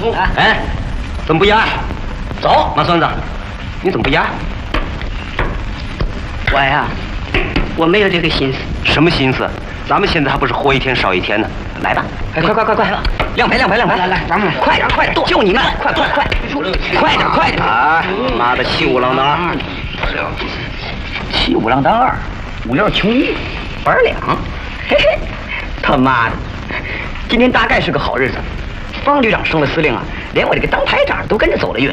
哎，怎么不压？走，马孙子，你怎么不压？ 我呀，我没有这个心思。 什么心思？咱们现在还不是活一天少一天呢？来吧，快，亮牌， 来，咱们快点，就你们，快，快点！啊，妈的，七五郎当二， 七五郎当二，5六穷一，8两，嘿嘿，他妈的，今天大概是个好日子。方旅长升了司令啊，连我这个当排长都跟着走了运。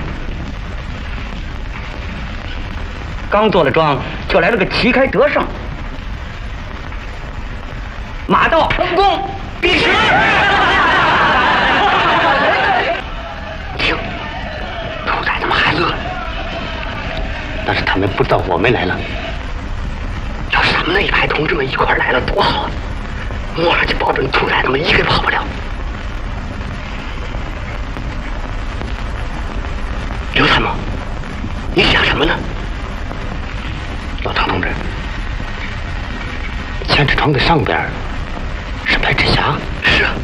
刚做了庄，就来了个旗开得胜，马到成功，必时。 听，兔崽子们还乐，但是他们不知道我们来了。要是咱们那一排同志们一块来了，多好啊！我上去保准兔崽子们一个跑不了。刘参谋，你想什么呢？老唐同志，千尺窗的上边是白志霞。是啊，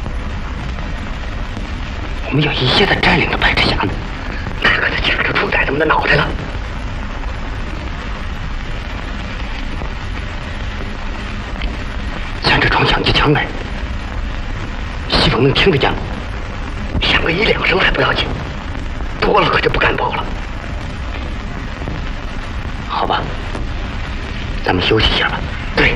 我们要一夜的占领了白志霞呢，那可就夹住兔崽子们的脑袋了。千尺窗响起枪来，西风能听得见，响个1、2声还不要紧，多了可就不敢保了。好吧，咱们休息一下吧。对，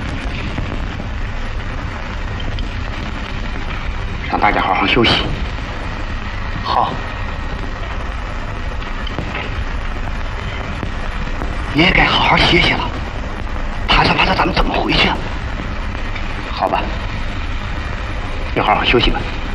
让大家好好休息。好，你也该好好歇歇了。怕算咱们怎么回去啊？好吧，你好好休息吧。